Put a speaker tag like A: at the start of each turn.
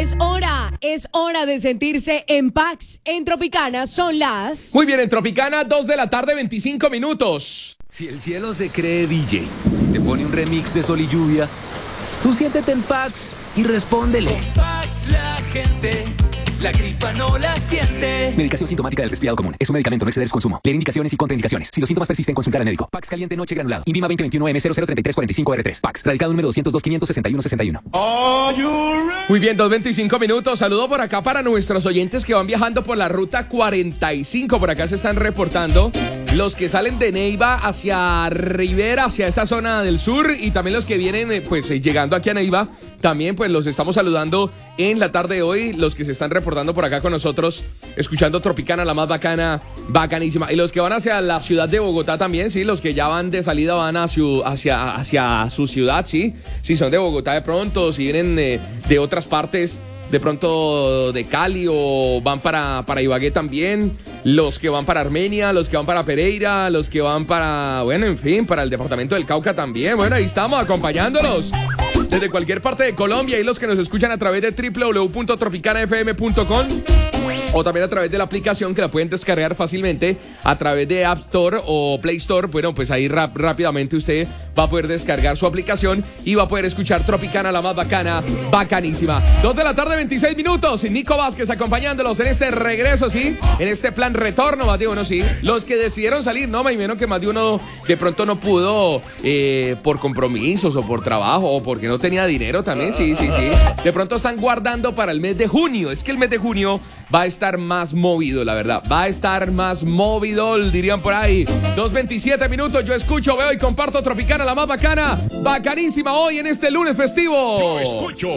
A: Es hora de sentirse en Pax. En Tropicana son las...
B: Muy bien, en Tropicana, 2 de la tarde, 25 minutos.
C: Si el cielo se cree DJ, te pone un remix de Sol y Lluvia, tú siéntete en Pax y respóndele.
D: Con Pax la gente, la gripa no la siente.
C: Medicación sintomática del resfriado común. Es un medicamento, no exceder su consumo. Leer indicaciones y contraindicaciones. Si los síntomas persisten, consultar al médico. Pax caliente noche granulado. Invima 2021M003345R3. Pax. Radicado número 202-561-61.
B: Muy bien, 2:25 minutos. Saludo por acá para nuestros oyentes que van viajando por la ruta 45. Por acá se están reportando los que salen de Neiva hacia Rivera, hacia esa zona del sur, y también los que vienen llegando aquí a Neiva. También pues los estamos saludando en la tarde de hoy, los que se están reportando por acá con nosotros, escuchando Tropicana, la más bacana, bacanísima. Y los que van hacia la ciudad de Bogotá también, sí, los que ya van de salida van hacia su ciudad, sí. Si son de Bogotá de pronto, si vienen de otras partes, de pronto de Cali, o van para Ibagué también, los que van para Armenia, los que van para Pereira, los que van para, bueno, en fin, para el departamento del Cauca también. Bueno, ahí estamos acompañándolos desde cualquier parte de Colombia, y los que nos escuchan a través de www.tropicanafm.com o también a través de la aplicación, que la pueden descargar fácilmente a través de App Store o Play Store. Bueno, pues ahí rápidamente usted va a poder descargar su aplicación y va a poder escuchar Tropicana, la más bacana, bacanísima. 2 de la tarde, 26 minutos. Nico Vázquez acompañándolos en este regreso, sí, en este plan retorno, más de uno, sí. Los que decidieron salir, no, me imagino que más de uno de pronto no pudo por compromisos o por trabajo o porque no tenía dinero también, sí. De pronto están guardando para el mes de junio. Es que el mes de junio va a estar más movido, la verdad. Va a estar más movido, dirían por ahí. 2:27 minutos. Yo escucho, veo y comparto Tropicana, la más bacana, bacanísima, hoy en este lunes festivo.
E: Yo escucho,